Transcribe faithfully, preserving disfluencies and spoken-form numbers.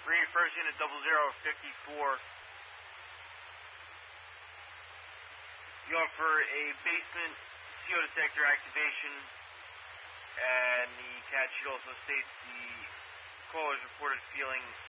Read first unit double zero fifty-four. You offer a basement C O detector activation, and the C A D sheet also states the caller's reported feeling